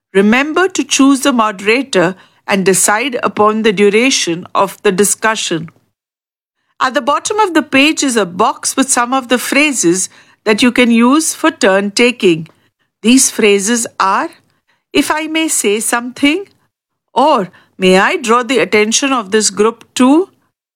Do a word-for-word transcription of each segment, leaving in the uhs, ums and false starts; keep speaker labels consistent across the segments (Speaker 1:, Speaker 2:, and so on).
Speaker 1: Remember to choose the moderator and decide upon the duration of the discussion. At the bottom of the page is a box with some of the phrases that you can use for turn taking. These phrases are, if I may say something, or may I draw the attention of this group to,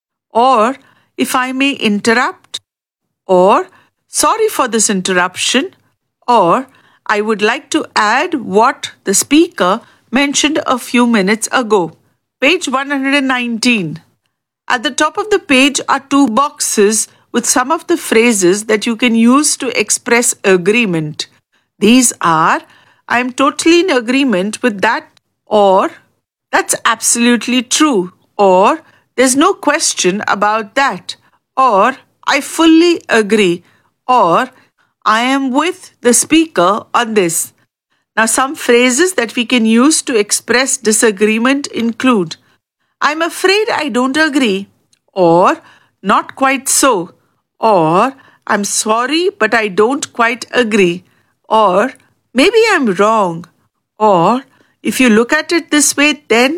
Speaker 1: or if I may interrupt, or sorry for this interruption, or I would like to add what the speaker mentioned a few minutes ago. Page one hundred nineteen. At the top of the page are two boxes with some of the phrases that you can use to express agreement. These are, I am totally in agreement with that, or that's absolutely true, or there's no question about that, or I fully agree, or I am with the speaker on this. Now, some phrases that we can use to express disagreement include, I'm afraid I don't agree, or not quite so, or I'm sorry but I don't quite agree, or maybe I'm wrong, or if you look at it this way, then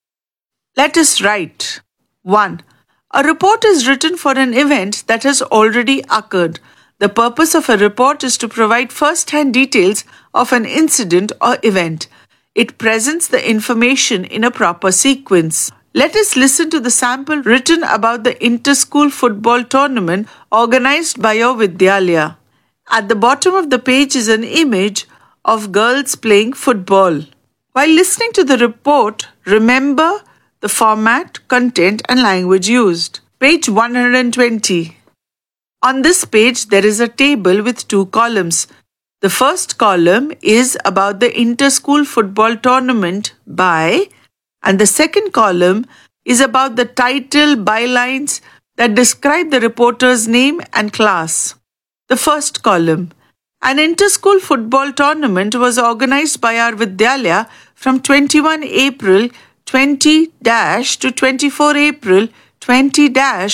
Speaker 1: let us write. one. A report is written for an event that has already occurred. The purpose of a report is to provide first-hand details of an incident or event. It presents the information in a proper sequence. Let us listen to the sample written about the inter-school football tournament organized by your Vidyalaya. At the bottom of the page is an image of girls playing football. While listening to the report, remember the format, content, and language used. Page one hundred twenty. On this page, there is a table with two columns. The first column is about the inter-school football tournament by, and the second column is about the title bylines that describe the reporter's name and class. The first column. An inter-school football tournament was organized by our Vidyalaya from twenty-first of April twenty to twenty-fourth of April twenty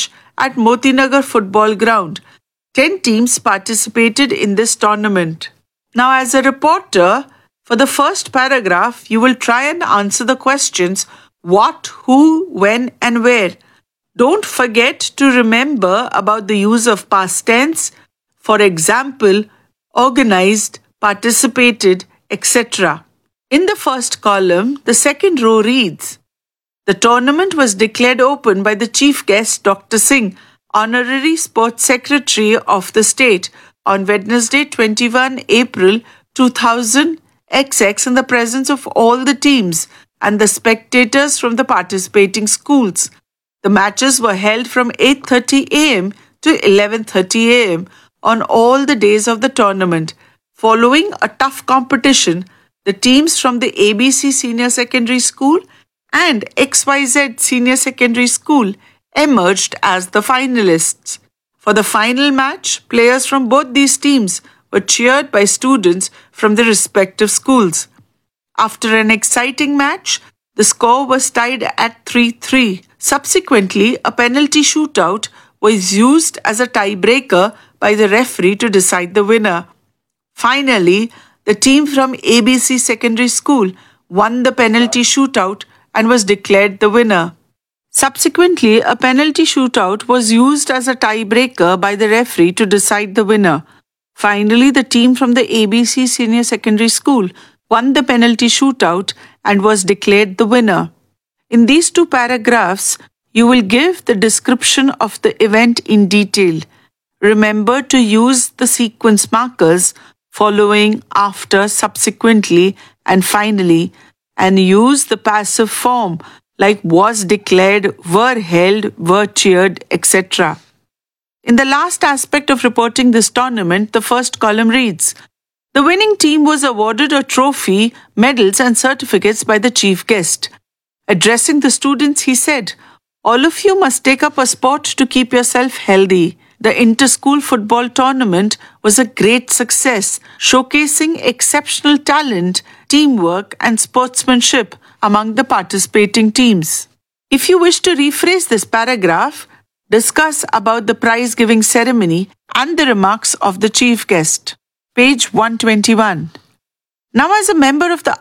Speaker 1: at Motinagar Football Ground. Ten teams participated in this tournament. Now, as a reporter, for the first paragraph, you will try and answer the questions what, who, when, and where. Don't forget to remember about the use of past tense, for example, organized, participated, et cetera. In the first column, the second row reads, the tournament was declared open by the chief guest, Doctor Singh, Honorary Sports Secretary of the State, on Wednesday, twenty-first of April two thousand X X in the presence of all the teams and the spectators from the participating schools. The matches were held from eight thirty a m to eleven thirty a m on all the days of the tournament. Following a tough competition, the teams from the A B C Senior Secondary School and X Y Z Senior Secondary School emerged as the finalists. For the final match, players from both these teams were cheered by students from the respective schools. After an exciting match, the score was tied at three three. Subsequently, a penalty shootout was used as a tiebreaker by the referee to decide the winner. Finally, the team from A B C Secondary School won the penalty shootout and was declared the winner. Subsequently, a penalty shootout was used as a tiebreaker by the referee to decide the winner. Finally, the team from the A B C Senior Secondary School won the penalty shootout and was declared the winner. In these two paragraphs, you will give the description of the event in detail. Remember to use the sequence markers following, after, subsequently, and finally, and use the passive form like was declared, were held, were cheered, et cetera. In the last aspect of reporting this tournament, the first column reads, the winning team was awarded a trophy, medals and certificates by the chief guest. Addressing the students, he said, all of you must take up a sport to keep yourself healthy. The inter-school football tournament was a great success, showcasing exceptional talent, teamwork and sportsmanship among the participating teams. If you wish to rephrase this paragraph, discuss about the prize-giving ceremony and the remarks of the chief guest. Page one twenty-one. Now, as a member of the